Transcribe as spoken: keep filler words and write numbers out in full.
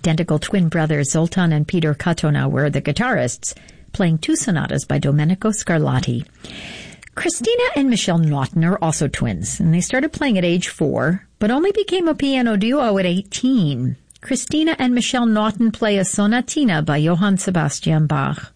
identical twin brothers Zoltan and Peter Katona were the guitarists, playing two sonatas by Domenico Scarlatti. Christina and Michelle Naughton are also twins, and they started playing at age four, but only became a piano duo at eighteen. Christina and Michelle Naughton play a sonatina by Johann Sebastian Bach.